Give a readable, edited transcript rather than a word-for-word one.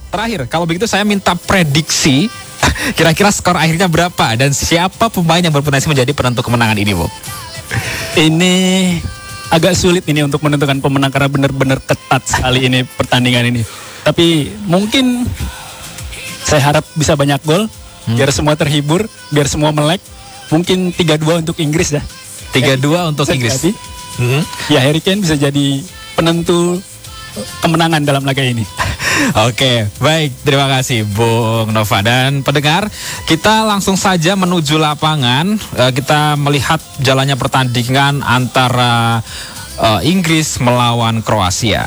Terakhir, kalau begitu saya minta prediksi kira-kira skor akhirnya berapa dan siapa pemain yang berpotensi menjadi penentu kemenangan ini, Bu? Ini agak sulit ini untuk menentukan pemenang karena benar-benar ketat sekali ini pertandingan ini. Tapi mungkin saya harap bisa banyak gol biar semua terhibur, biar semua melek. Mungkin 3-2 untuk Inggris ya. 3-2 untuk Inggris. Ya, Harry Kane bisa jadi penentu kemenangan dalam laga ini. Oke, baik. Terima kasih Bung Nova. Dan pendengar, kita langsung saja menuju lapangan. Kita melihat jalannya pertandingan antara Inggris melawan Kroasia.